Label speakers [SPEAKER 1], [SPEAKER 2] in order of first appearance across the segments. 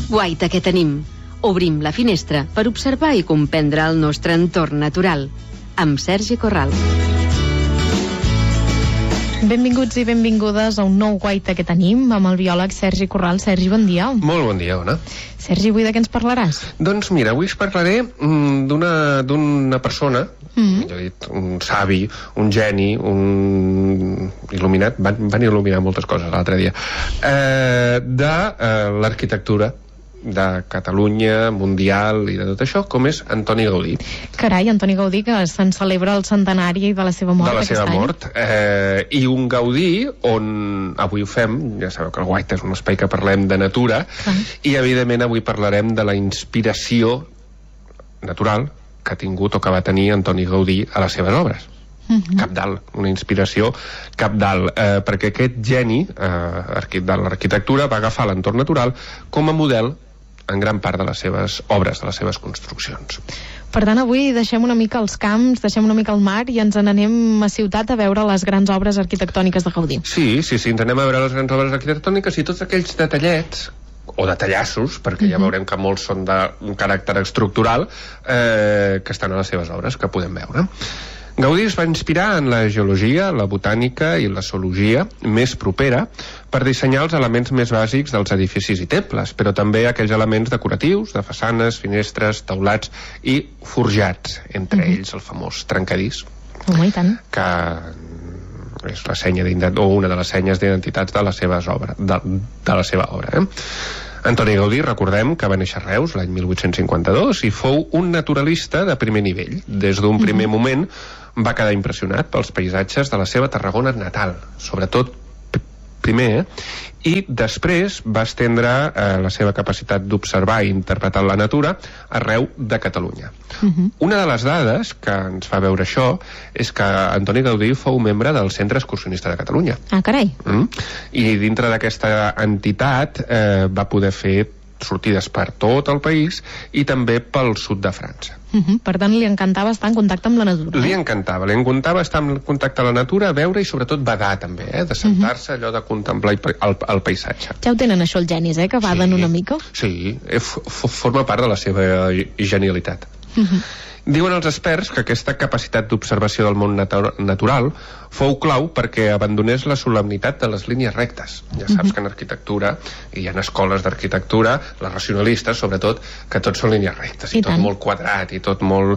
[SPEAKER 1] Guaita que tenim. Obrim la finestra per observar i comprendre el nostre entorn natural. Amb Sergi Corral.
[SPEAKER 2] Benvinguts i benvingudes a un nou Guaita que tenim amb el biòleg Sergi Corral. Sergi, bon dia.
[SPEAKER 3] Molt bon dia, Ona.
[SPEAKER 2] Sergi, avui de què ens parlaràs?
[SPEAKER 3] Doncs mira, avui us parlaré d'una persona, jo he dit, un savi, un geni, un il·luminat, van il·luminar moltes coses l'altre dia, de l'arquitectura de Catalunya, mundial i de tot això, com és Antoni Gaudí.
[SPEAKER 2] Carai, Antoni Gaudí, que se'n celebra el centenari de la seva mort aquest any. De la seva mort.
[SPEAKER 3] I un Gaudí on avui ho fem, ja sabeu que el Guaita és un espai que parlem de natura, i evidentment avui parlarem de la inspiració natural que ha tingut o que va tenir Antoni Gaudí a les seves obres. Cabdal, una inspiració cabdal, perquè aquest geni de l'arquitectura va agafar l'entorn natural com a model en gran part de les seves obres, de les seves construccions.
[SPEAKER 2] Per tant, avui deixem una mica els camps, deixem una mica el mar i ens n'anem a ciutat a veure les grans obres arquitectòniques de Gaudí.
[SPEAKER 3] Sí, ens anem a veure les grans obres arquitectòniques i tots aquells detallets o detallassos, perquè ja veurem que molts són d'un caràcter estructural, que estan a les seves obres, que podem veure. Gaudí es va inspirar en la geologia, la botànica i la zoologia més propera per dissenyar els elements més bàsics dels edificis i temples, però també aquells elements decoratius, de façanes, finestres, teulats i forjats, entre ells el famós trencadís,
[SPEAKER 2] i tant.
[SPEAKER 3] Que és la senya o una de les senyes d'identitats de la seva obra. Antoni Gaudí, recordem que va néixer a Reus l'any 1852 i fou un naturalista de primer nivell. Des d'un primer moment va quedar impressionat pels paisatges de la seva Tarragona natal, sobretot primer, i després va estendre la seva capacitat d'observar i interpretar la natura arreu de Catalunya. Una de les dades que ens fa veure això és que Antoni Gaudí fou membre del Centre Excursionista de Catalunya.
[SPEAKER 2] Ah, carai!
[SPEAKER 3] I dintre d'aquesta entitat va poder fer sortides per tot el país i també pel sud de França.
[SPEAKER 2] Per tant, li encantava estar en contacte amb la natura.
[SPEAKER 3] Li encantava estar en contacte amb la natura, veure i sobretot badar també, de sentar-se, allò de contemplar el paisatge.
[SPEAKER 2] Ja ho tenen això els genis, que baden una mica?
[SPEAKER 3] Sí, forma part de la seva genialitat. Diuen els experts que aquesta capacitat d'observació del món natural fou clau perquè abandonés la solemnitat de les línies rectes. Ja saps que en arquitectura, i hi ha escoles d'arquitectura, les racionalistes sobretot, que tot són línies rectes, i tot molt quadrat, i tot molt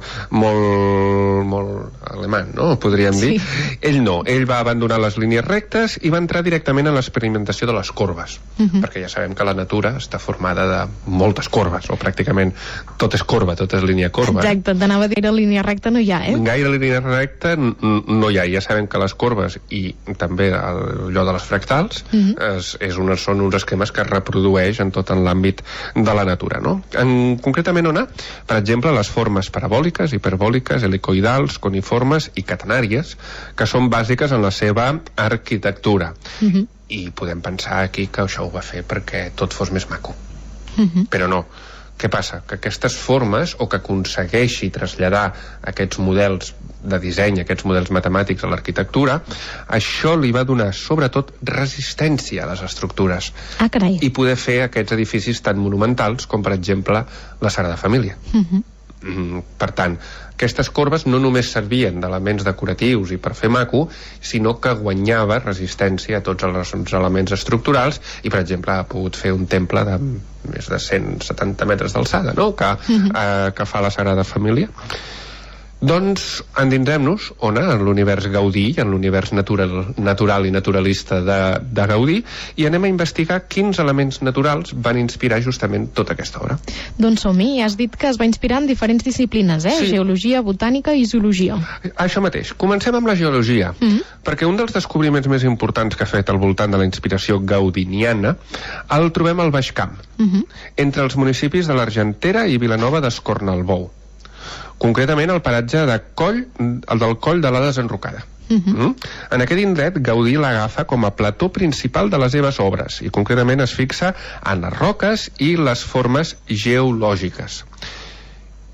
[SPEAKER 3] alemany, no? Podríem dir. Ell no, ell va abandonar les línies rectes i va entrar directament en l'experimentació de les corbes, perquè ja sabem que la natura està formada de moltes corbes, o pràcticament tot és corba, tot és línia corba.
[SPEAKER 2] Exacte, t'anava a dir que línia recta no hi ha,
[SPEAKER 3] Gaire línia recta no hi ha. Ja sabem que les corbes i també allò de les fractals són uns esquemes que es reprodueix en tot l'àmbit de la natura, no? Concretament on per exemple, les formes parabòliques, hiperbòliques, helicoidals, coniformes i catenàries, que són bàsiques en la seva arquitectura. I podem pensar aquí que això ho va fer perquè tot fos més maco. Però no. Què passa? Que aquestes formes, o que aconsegueixi traslladar aquests models de disseny, aquests models matemàtics a l'arquitectura, això li va donar sobretot resistència a les estructures.
[SPEAKER 2] Ah, carai.
[SPEAKER 3] I poder fer aquests edificis tan monumentals com, per exemple, la Sagrada Família. Per tant, aquestes corbes no només servien d'elements decoratius i per fer maco, sinó que guanyava resistència a tots els elements estructurals i, per exemple, ha pogut fer un temple de més de 170 metres d'alçada, no? Que fa la Sagrada Família. Doncs endinsem-nos en l'univers Gaudí i en l'univers natural i naturalista de Gaudí i anem a investigar quins elements naturals van inspirar justament tota aquesta obra.
[SPEAKER 2] Doncs som-hi, has dit que es va inspirar en diferents disciplines,
[SPEAKER 3] Sí.
[SPEAKER 2] Geologia, botànica i zoologia.
[SPEAKER 3] Això mateix. Comencem amb la geologia, perquè un dels descobriments més importants que ha fet al voltant de la inspiració gaudiniana el trobem al Baix Camp, entre els municipis de l'Argentera i Vilanova d'Escornalbou. Concretament el paratge el del Coll de la Desenrocada. En aquest indret Gaudí l'agafa com a plató principal de les seves obres i concretament es fixa en les roques i les formes geològiques. Mira,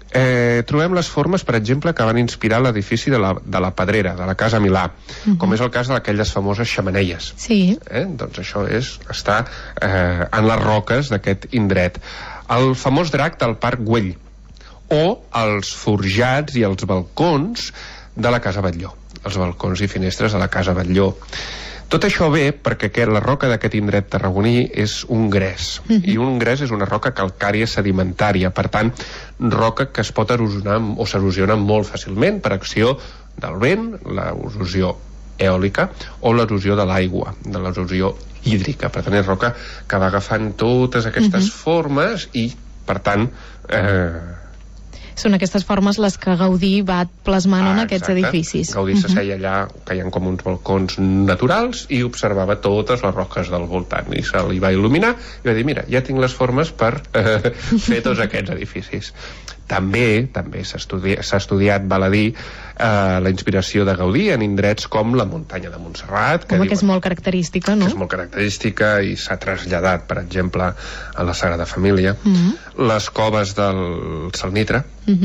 [SPEAKER 3] trobem les formes, per exemple, que van inspirar l'edifici de la Pedrera, de la Casa Milà, com és el cas d'aquelles famoses xemeneies.
[SPEAKER 2] Sí.
[SPEAKER 3] Doncs això està en les roques d'aquest indret. El famós drac del Parc Güell, o els forjats i els balcons de la Casa Batlló, els balcons i finestres de la Casa Batlló. Tot això ve perquè la roca d'aquest indret tarragoní és un gres, i un gres és una roca calcària sedimentària, per tant, roca que es pot erosionar o s'erosiona molt fàcilment per acció del vent, l'erosió eòlica, o l'erosió de l'aigua, de l'erosió hídrica. Per tant, és roca que va agafant totes aquestes formes i, per tant,
[SPEAKER 2] són aquestes formes les que Gaudí va plasmant en aquests edificis.
[SPEAKER 3] Gaudí s'asseia allà, que hi ha com uns balcons naturals, i observava totes les roques del voltant, i se li va il·luminar i va dir, mira, ja tinc les formes per fer tots aquests edificis. També s'ha estudiat, val a dir, la inspiració de Gaudí en indrets com la muntanya de Montserrat,
[SPEAKER 2] que és molt característica, no?
[SPEAKER 3] Que és molt característica i s'ha traslladat, per exemple, a la Sagrada Família, les coves del Salnitre,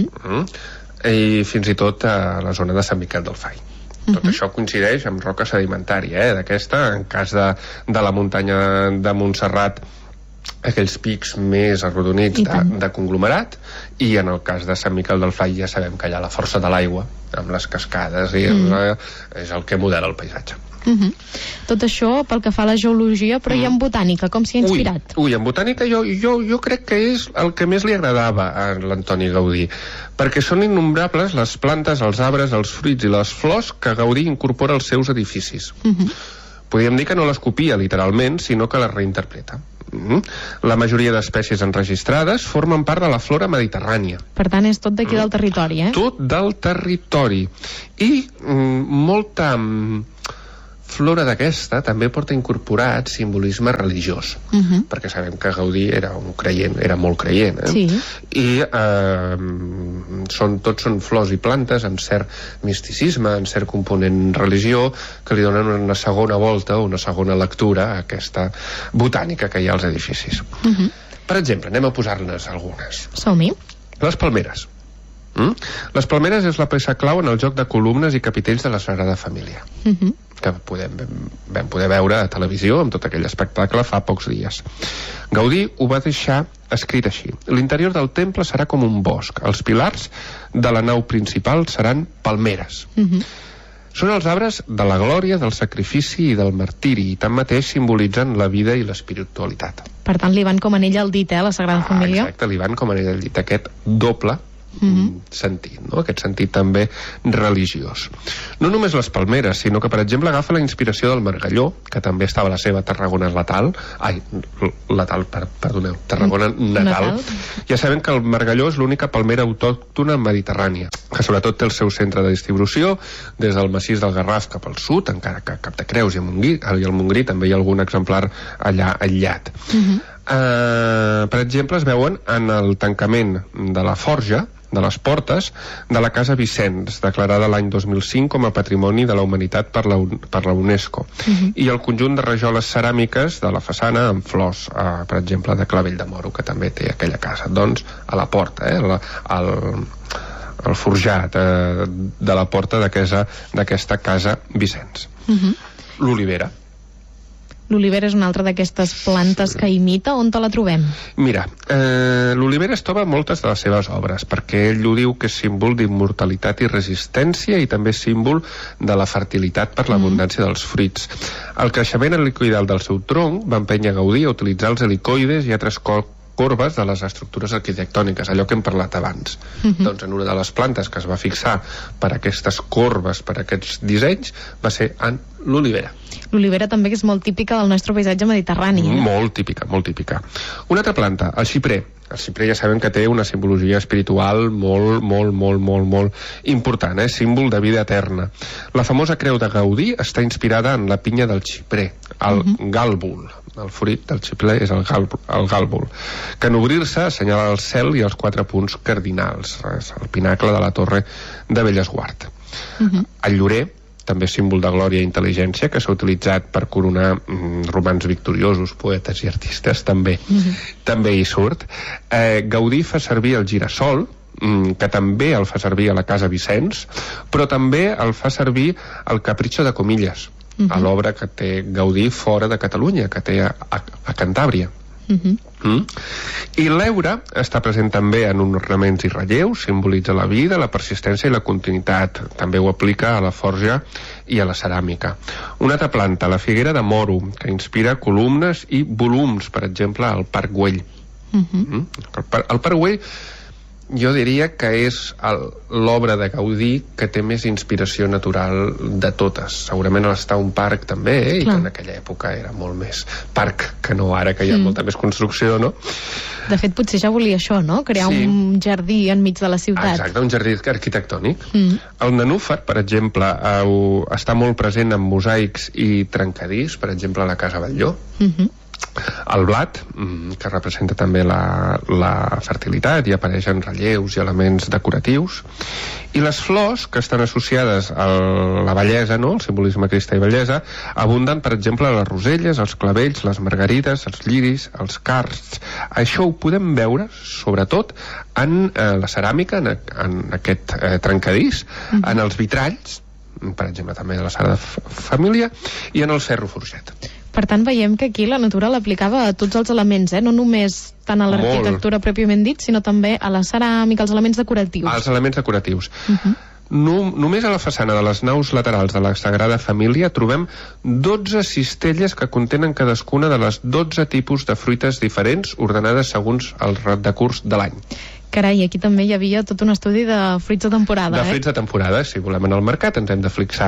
[SPEAKER 3] i fins i tot a la zona de Sant Miquel del Fai. Tot això coincideix amb roca sedimentària, d'aquesta, en cas de la muntanya de Montserrat, aquells pics més arrodonits de conglomerat, i en el cas de Sant Miquel del Fai ja sabem que hi ha la força de l'aigua amb les cascades, i és el que modela el paisatge.
[SPEAKER 2] Tot això pel que fa a la geologia, però i en botànica, com s'hi ha inspirat?
[SPEAKER 3] En botànica jo crec que és el que més li agradava a l'Antoni Gaudí, perquè són innombrables les plantes, els arbres, els fruits i les flors que Gaudí incorpora als seus edificis. Podríem dir que no les copia literalment, sinó que les reinterpreta. La majoria d'espècies enregistrades formen part de la flora mediterrània.
[SPEAKER 2] Per tant, és tot d'aquí del territori,
[SPEAKER 3] Tot del territori. I molta flora d'aquesta també porta incorporat simbolisme religiós, perquè sabem que Gaudí era un creient, era molt creient, i tots són flors i plantes amb cert misticisme, amb cert component religió, que li donen una segona volta o una segona lectura a aquesta botànica que hi ha als edificis. Per exemple, anem a posar-ne algunes.
[SPEAKER 2] Som-hi.
[SPEAKER 3] Les palmeres. Les palmeres és la peça clau en el joc de columnes i capitells de la Sagrada Família, que vam poder veure a televisió amb tot aquell espectacle fa pocs dies. Gaudí ho va deixar escrit així: l'interior del temple serà com un bosc, els pilars de la nau principal seran palmeres. Són els arbres de la glòria, del sacrifici i del martiri, i tanmateix simbolitzen la vida i l'espiritualitat.
[SPEAKER 2] Per tant, li van com anell al dit, la Sagrada Família?
[SPEAKER 3] Exacte, li van com anell al dit, aquest doble sentit, no? Aquest sentit també religiós. No només les palmeres, sinó que, per exemple, agafa la inspiració del margalló, que també estava a la seva Tarragona natal. Ja sabem que el margalló és l'única palmera autòctona mediterrània, que sobretot té el seu centre de distribució des del massís del Garraf cap al sud, encara que a Capdecreus i al Montgrí també hi ha algun exemplar allà aïllat. Per exemple, es veuen en el tancament de la forja de les portes de la Casa Vicenç, declarada l'any 2005 com a Patrimoni de la Humanitat per la UNESCO, i el conjunt de rajoles ceràmiques de la façana amb flors, per exemple, de clavell de moro, que també té aquella casa. Doncs a la porta, el forjat de la porta d'aquesta Casa Vicenç. L'olivera.
[SPEAKER 2] L'olivera és una altra d'aquestes plantes que imita. On te la trobem?
[SPEAKER 3] Mira, l'olivera es troba en moltes de les seves obres, perquè ell ho diu que és símbol d'immortalitat i resistència, i també símbol de la fertilitat per l'abundància dels fruits. El creixement helicoidal del seu tronc va empènyer Gaudí a utilitzar els helicoides i altres corbes de les estructures arquitectòniques, allò que hem parlat abans. Doncs en una de les plantes que es va fixar per aquestes corbes, per aquests dissenys, va ser en l'olivera.
[SPEAKER 2] L'olivera també és molt típica del nostre paisatge mediterrani.
[SPEAKER 3] Molt típica, molt típica. Una altra planta, el xiprer. El xiprer ja sabem que té una simbologia espiritual molt important, símbol de vida eterna. La famosa creu de Gaudí està inspirada en la pinya del xiprer, el gàlbol. El fruit del xiprer és el gàlbol, que en obrir-se assenyala el cel i els 4 punts cardinals, el pinacle de la torre de Bellesguard. El llorer, també símbol de glòria i intel·ligència, que s'ha utilitzat per coronar romans victoriosos, poetes i artistes, també hi surt. Gaudí fa servir el girassol, que també el fa servir a la Casa Vicenç, però també el fa servir al Capricho de Comillas, a l'obra que té Gaudí fora de Catalunya, que té a Cantàbria. I l'heura està present també en ornaments i relleus, simbolitza la vida, la persistència i la continuïtat. També ho aplica a la forja i a la ceràmica. Una altra planta, la figuera de moro, que inspira columnes i volums, per exemple, al Parc Güell. El Parc Güell jo diria que és l'obra de Gaudí que té més inspiració natural de totes. Segurament està un parc també, i que en aquella època era molt més parc que no ara, que hi ha molta més construcció, no?
[SPEAKER 2] De fet, potser ja volia això, no? Crear un jardí enmig de la ciutat.
[SPEAKER 3] Exacte, un jardí arquitectònic. El nenúfar, per exemple, està molt present en mosaics i trencadís, per exemple, a la Casa Batlló. El blat, que representa també la fertilitat i apareix en relleus i elements decoratius, i les flors, que estan associades a la bellesa, no? El simbolisme cristà i bellesa, abunden, per exemple, a les roselles, els clavells, les margarides, els lliris, els cards. Això ho podem veure, sobretot, en la ceràmica, en aquest trencadís, en els vitralls, per exemple, també de la Sagrada Família, i en el ferro forjat.
[SPEAKER 2] Per tant, veiem que aquí la natura l'aplicava a tots els elements, no només tant a l'arquitectura pròpiament dit, sinó també a la ceràmica, als elements decoratius.
[SPEAKER 3] Als elements decoratius. Només a la façana de les naus laterals de la Sagrada Família trobem 12 cistelles que contenen cadascuna de les 12 tipus de fruites diferents ordenades segons el decurs de l'any.
[SPEAKER 2] Carai, aquí també hi havia tot un estudi de fruits de temporada.
[SPEAKER 3] De fruits de temporada, si volem anar al mercat ens hem de fixar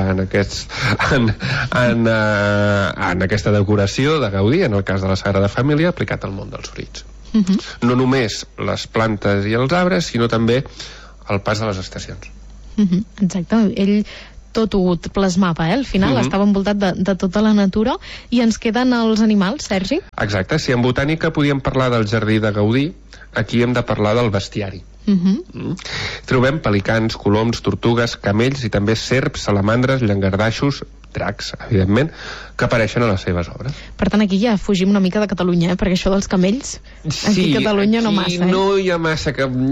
[SPEAKER 3] en aquesta decoració de Gaudí, en el cas de la Sagrada Família, aplicat al món dels fruits. No només les plantes i els arbres, sinó també el pas de les estacions.
[SPEAKER 2] Exacte, ell tot ho plasmava, al final estava envoltat de tota la natura. I ens queden els animals, Sergi?
[SPEAKER 3] Exacte, si en botànica podíem parlar del jardí de Gaudí, aquí hem de parlar del bestiari. Trobem pelicans, coloms, tortugues, camells i també serps, salamandres, llangardaixos, dracs, evidentment, que apareixen a les seves obres.
[SPEAKER 2] Per tant, aquí ja fugim una mica de Catalunya, perquè això dels camells, aquí a Catalunya no massa.
[SPEAKER 3] Sí, no hi ha massa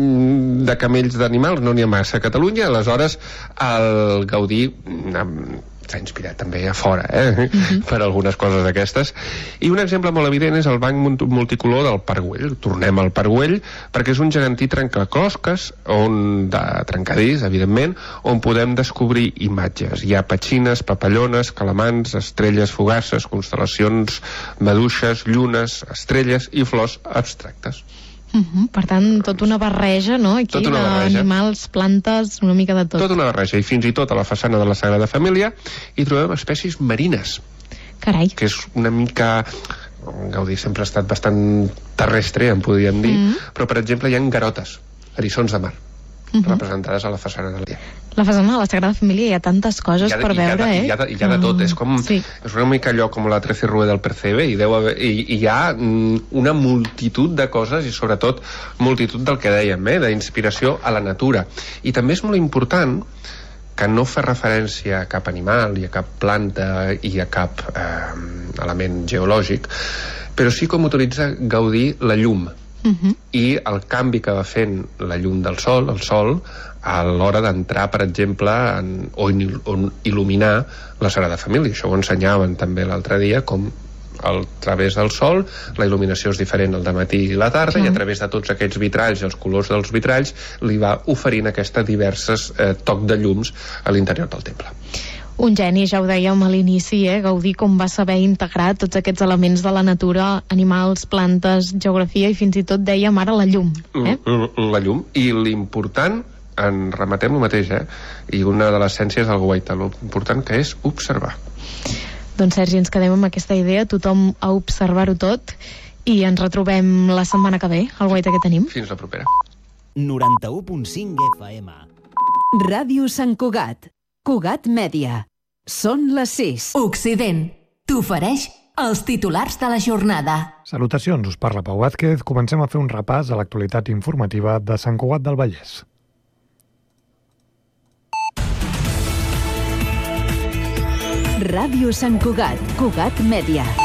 [SPEAKER 3] de camells d'animals, no n'hi ha massa a Catalunya, aleshores el Gaudí s'ha inspirat també a fora, per algunes coses d'aquestes. I un exemple molt evident és el banc multicolor del Parc Güell. Tornem al Parc Güell, perquè és un gegantí trencaclosques, de trencadís, evidentment, on podem descobrir imatges. Hi ha petxines, papallones, calamans, estrelles fugaces, constel·lacions, maduixes, llunes, estrelles i flors abstractes.
[SPEAKER 2] Per tant, tota una barreja, no? Aquí, d'animals, plantes, una mica de tot.
[SPEAKER 3] Tota una barreja, i fins i tot a la façana de la Sagrada Família hi trobem espècies marines.
[SPEAKER 2] Carai.
[SPEAKER 3] Que és una mica... Gaudí sempre ha estat bastant terrestre, en podríem dir, però, per exemple, hi ha garotes, eriçons de mar, representades a la façana de la...
[SPEAKER 2] La façana de la Sagrada Família hi ha tantes coses per veure,
[SPEAKER 3] Hi ha de tot, és com... És una mica allò com la 13 Rue del Percebe, i hi ha una multitud de coses, i sobretot multitud del que dèiem, d'inspiració a la natura. I també és molt important que no fa referència a cap animal i a cap planta i a cap element geològic, però sí com utilitza Gaudí la llum i el canvi que va fent la llum del sol, el sol, a l'hora d'entrar, per exemple, o il·luminar la Sagrada Família. Això ho ensenyaven també l'altre dia, com a través del sol la il·luminació és diferent al dematí i la tarda, i a través de tots aquests vitralls i els colors dels vitralls li va oferint aquestes diverses toc de llums a l'interior del temple.
[SPEAKER 2] Un geni, ja ho dèiem a l'inici, Gaudí, com va saber integrar tots aquests elements de la natura, animals, plantes, geografia, i fins i tot dèiem ara la llum.
[SPEAKER 3] La llum, i l'important, remetem el mateix, i una de les essències del Guaita, l'important que és observar.
[SPEAKER 2] Doncs, Sergi, ens quedem amb aquesta idea, tothom a observar-ho tot, i ens retrobem la setmana que ve, al Guaita que tenim.
[SPEAKER 3] Fins la propera.
[SPEAKER 4] 91.5 FM.
[SPEAKER 5] Ràdio Sant Cugat. Cugat Mèdia. Són les 6.
[SPEAKER 6] Occident. T'ofereix els titulars de la jornada.
[SPEAKER 7] Salutacions, us parla Pau Vázquez. Comencem a fer un repàs a l'actualitat informativa de Sant Cugat del Vallès.
[SPEAKER 5] Ràdio Sant Cugat. Cugat Mèdia.